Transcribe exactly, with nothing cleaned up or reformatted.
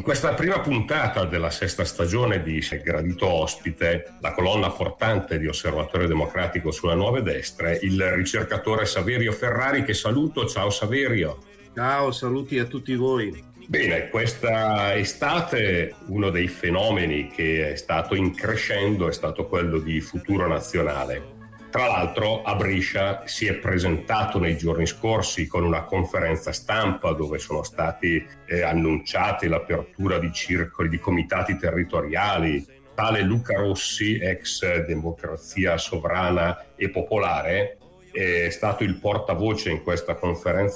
questa prima puntata della sesta stagione di Gradito Ospite, la colonna portante di Osservatorio Democratico sulle Nuove Destre, il ricercatore Saverio Ferrari, che saluto. Ciao Saverio. Ciao, saluti a tutti voi. Bene, questa estate uno dei fenomeni che è stato in crescendo è stato quello di Futuro Nazionale. Tra l'altro a Brescia si è presentato nei giorni scorsi con una conferenza stampa dove sono stati eh, annunciati l'apertura di circoli, di comitati territoriali. Tale Luca Rossi, ex Democrazia Sovrana e Popolare, è stato il portavoce in questa conferenza